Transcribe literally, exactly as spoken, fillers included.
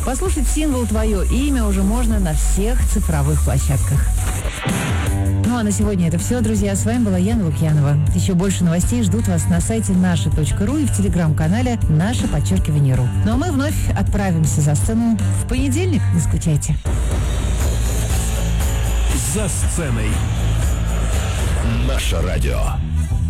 Послушать сингл «Твое имя» уже можно на всех цифровых площадках. Ну а на сегодня это все, друзья. С вами была Яна Лукьянова. Еще больше новостей ждут вас на сайте наша точка ру и в телеграм-канале «Наше подчеркивание ру». Ну а мы вновь отправимся за сцену в понедельник. Не скучайте. За сценой. Наше радио.